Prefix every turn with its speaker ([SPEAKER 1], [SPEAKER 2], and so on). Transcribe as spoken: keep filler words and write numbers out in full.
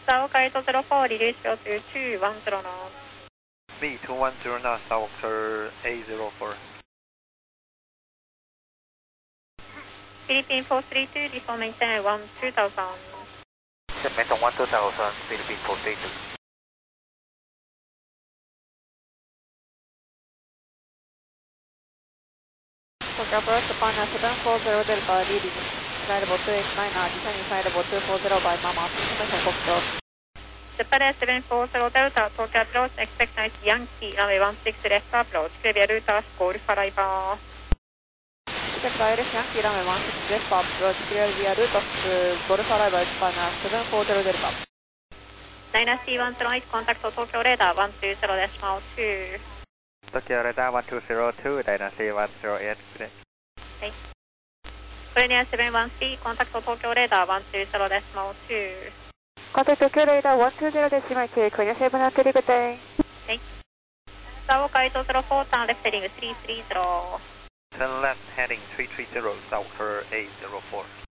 [SPEAKER 1] South Kaito zero four, release to two one zero knots.
[SPEAKER 2] B two one zero knots, South Kaito A zero four.
[SPEAKER 1] Philippine four three two, default maintain one two thousand.
[SPEAKER 2] Maintain one two thousand, Philippine four three two.
[SPEAKER 3] Fokker approach upon seven four zero Delta, leading. Slide about two eight nine, descending slide about two four zero by Mama, information Foxtrot.
[SPEAKER 1] Japan seven four zero Delta, Tokyo approach, expect nice Yankee, runway one six left approach, clear route as Golf arrival.
[SPEAKER 3] Expect Irish Yankee, runway one six left approach, clear via route as Golf arrival, Japan seven four zero Delta.
[SPEAKER 1] nine C one zero eight, contact Tokyo radar one two zero decimal two.
[SPEAKER 2] Tokyo radar one two zero two, Dynasty one zero eight.
[SPEAKER 1] Okay. Korean seven one three, contact Tokyo radar one two zero decimal two.
[SPEAKER 3] Contact Tokyo radar one two zero decimal two, Korean seven one three, good day.
[SPEAKER 1] Okay. South Kaito zero four, turn left heading three three zero.
[SPEAKER 2] Turn left heading three three zero, South Kaito A zero four.